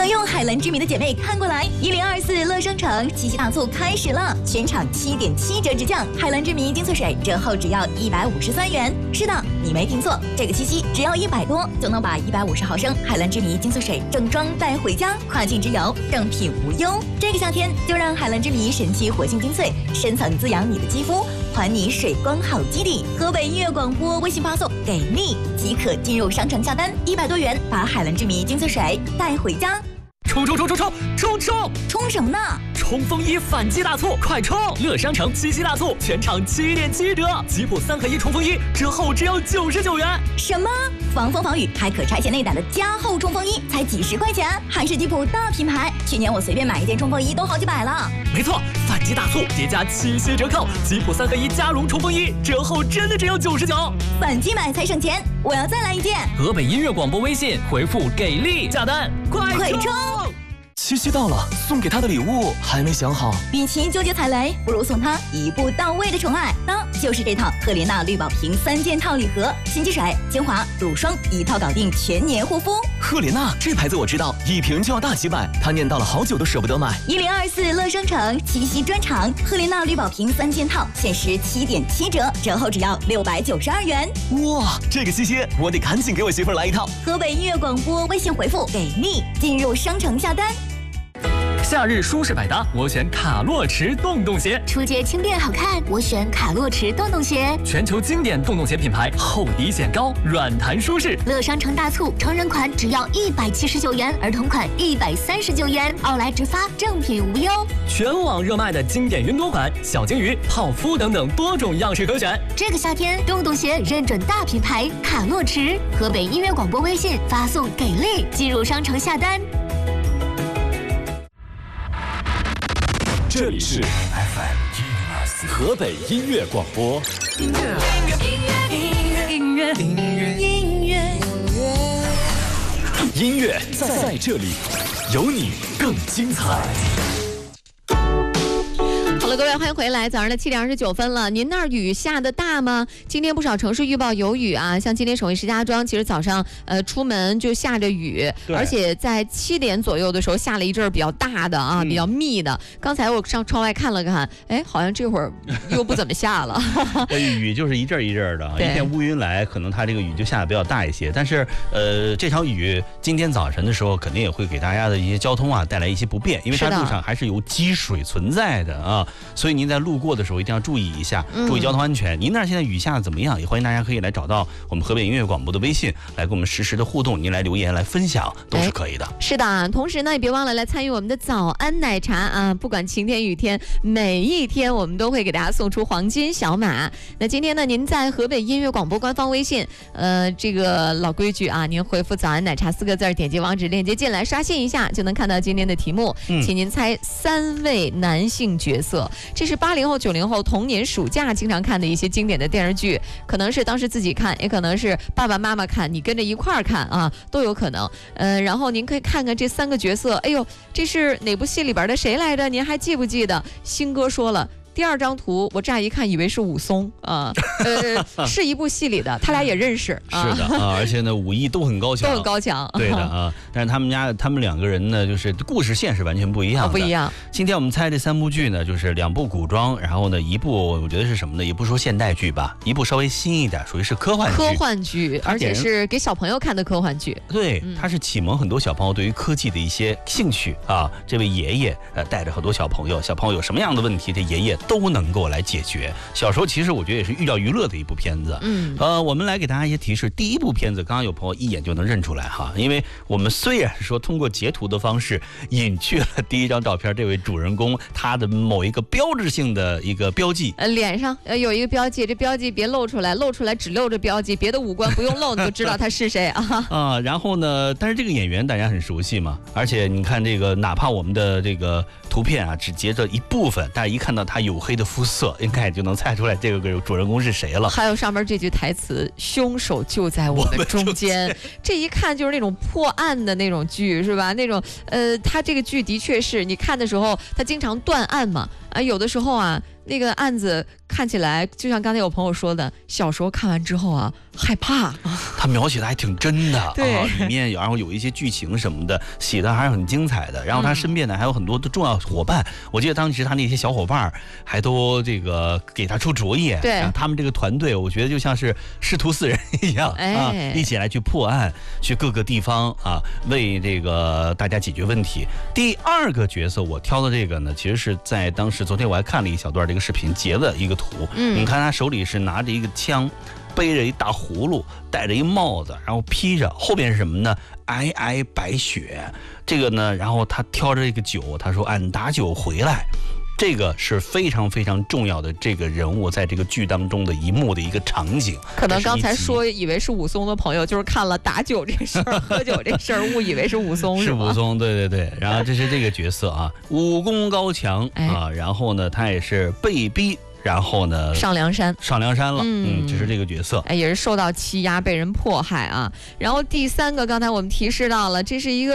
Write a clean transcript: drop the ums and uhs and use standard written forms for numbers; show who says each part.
Speaker 1: 用海蓝之谜的姐妹看过来，1024乐商城七夕大促开始了，全场7.7折直降，海蓝之谜精粹水折后只要153元。是的，你没听错，这个七夕只要100多就能把150毫升海蓝之谜精粹水正装带回家，跨境直邮，正品无忧。这个夏天就让海蓝之谜神奇活性精粹深层滋养你的肌肤，还你水光好基底。河北音乐广播微信发送给力即可进入商城下单，100多元把海蓝之谜精粹水带回家。
Speaker 2: 冲！
Speaker 1: 冲什么呢？
Speaker 2: 冲锋衣反击大促，快冲！乐商城七夕大促，全场7.7折，吉普3合1冲锋衣折后只要99元。
Speaker 1: 什么？防风防雨还可拆卸内胆的加厚冲锋衣才几十块钱，还是吉普大品牌。去年我随便买一件冲锋衣都好几百了。
Speaker 2: 没错，反击大促叠加七夕折扣，吉普3合1加绒冲锋衣折后真的只要99。
Speaker 1: 反击买才省钱，我要再来一件。
Speaker 2: 河北音乐广播微信回复给力下单，快冲！
Speaker 3: 七夕到了，送给他的礼物还没想好。
Speaker 1: 与其纠结踩雷，不如送他一步到位的宠爱，那就是这套赫莲娜绿宝瓶3件套礼盒，新机水、精华、乳霜一套搞定全年护肤。
Speaker 3: 赫莲娜这牌子我知道，一瓶就要大几百，他念叨了好久都舍不得买。
Speaker 1: 1024乐商城七夕专场，赫莲娜绿宝瓶3件套限时7.7折，折后只要692元。
Speaker 3: 哇，这个七夕我得赶紧给我媳妇来一套。
Speaker 1: 河北音乐广播微信回复给力进入商城下单。
Speaker 2: 夏日舒适百搭，我选卡洛驰洞洞鞋。
Speaker 4: 出街轻便好看，我选卡洛驰洞洞鞋。
Speaker 2: 全球经典洞洞鞋品牌，厚底显高，软弹舒适。
Speaker 4: 乐商城大促，成人款只要179元，儿童款139元，奥莱直发，正品无忧。
Speaker 2: 全网热卖的经典云朵款、小金鱼、泡芙等等多种样式可选。
Speaker 4: 这个夏天，洞洞鞋认准大品牌卡洛驰。河北音乐广播微信发送给力，进入商城下单。
Speaker 3: 这里是 FM 河北音乐广播。音乐在这里，有你更精彩。
Speaker 5: 好了，各位，欢迎回来。早上的7点29分了，您那儿雨下的大吗？今天不少城市预报有雨啊，像今天省会石家庄，其实早上出门就下着雨，而且在7点左右的时候下了一阵比较大的啊，比较密的。刚才我上窗外看了看，哎，好像这会儿又不怎么下了。
Speaker 6: 雨就是一阵一阵的，一片乌云来，可能它这个雨就下的比较大一些。但是这场雨今天早晨的时候，肯定也会给大家的一些交通啊带来一些不便，因为它路上还是有积水存在的啊。所以您在路过的时候一定要注意一下，注意交通安全。您那儿现在雨下的怎么样？也欢迎大家可以来找到我们河北音乐广播的微信，来跟我们实时的互动，您来留言来分享都是可以的。
Speaker 5: 是的，同时呢也别忘了来参与我们的早安奶茶啊！不管晴天雨天，每一天我们都会给大家送出黄金小马。那今天呢，您在河北音乐广播官方微信，这个老规矩啊，您回复早安奶茶4个字，点击网址链接进来刷新一下，就能看到今天的题目。请您猜3位男性角色。这是80后、90后童年暑假经常看的一些经典的电视剧，可能是当时自己看，也可能是爸爸妈妈看，你跟着一块儿看啊，都有可能。然后您可以看看这3个角色，哎呦，这是哪部戏里边的谁来着？您还记不记得？星哥说了。第2张图，我乍一看以为是武松啊，是一部戏里的，他俩也认识。
Speaker 6: 是的啊，而且呢，武艺都很高强，
Speaker 5: 都很高强。
Speaker 6: 对的啊，但是他们2个人呢，就是故事线是完全不一样的。
Speaker 5: 不一样。
Speaker 6: 今天我们猜这3部剧呢，就是2部古装，然后呢1部我觉得是什么呢？也不说现代剧吧，1部稍微新一点，属于是科幻剧。
Speaker 5: 科幻剧，而且是给小朋友看的科幻剧。
Speaker 6: 对，它是启蒙很多小朋友对于科技的一些兴趣啊。这位爷爷带着很多小朋友有什么样的问题，这爷爷都能够来解决。小时候其实我觉得也是寓教于乐的一部片子。我们来给大家一些提示。第1部片子，刚刚有朋友一眼就能认出来哈，因为我们虽然说通过截图的方式隐去了第1张照片这位主人公他的某一个标志性的一个标记，
Speaker 5: 脸上有一个标记，这标记别露出来，露出来只露着标记，别的五官不用露，你就知道他是谁啊。
Speaker 6: 然后呢，但是这个演员大家很熟悉嘛，而且你看这个，哪怕我们的这个图片啊只截着一部分，大家一看到他黝黑的肤色，应该也就能猜出来这个主人公是谁了。
Speaker 5: 还有上面这句台词，凶手就在我们中间，这一看就是那种破案的那种剧，是吧？那种他这个剧的确是你看的时候，他经常断案嘛，有的时候啊那个案子看起来就像刚才有朋友说的，小时候看完之后啊，害怕。
Speaker 6: 他描写的还挺真的，
Speaker 5: 对，
Speaker 6: 里面然后有一些剧情什么的，写的还是很精彩的。然后他身边呢还有很多的重要伙伴，我记得当时他那些小伙伴还都这个给他出主意。
Speaker 5: 对，
Speaker 6: 他们这个团队，我觉得就像是师徒四人一样啊，一起来去破案，去各个地方啊，为这个大家解决问题。第二个角色我挑的这个呢，其实是在当时昨天我还看了一小段这个视频截了一个图，你看他手里是拿着一个枪，背着一大葫芦，戴着一帽子，然后披着，后边是什么呢？皑皑白雪。这个呢，然后他挑着这个酒，他说俺打酒回来。这个是非常非常重要的这个人物在这个剧当中的一幕的一个场景。
Speaker 5: 可能刚才说以为是武松的朋友，就是看了打酒这事儿、喝酒这事儿，误以为是武松，
Speaker 6: 是武松，对对对。然后这是这个角色啊，武功高强啊，然后呢，他也是被逼。然后呢，上梁山了，这是这个角色，
Speaker 5: 也是受到欺压，被人迫害啊。然后第三个，刚才我们提示到了，这是一个